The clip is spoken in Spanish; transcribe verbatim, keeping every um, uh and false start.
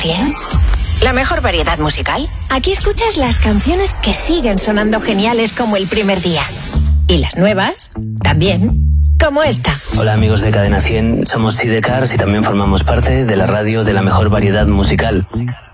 cien? La mejor variedad musical. Aquí escuchas las canciones que siguen sonando geniales como el primer día. Y las nuevas, también, como esta. Hola amigos de Cadena cien, somos Sidecars y también formamos parte de la radio de la mejor variedad musical.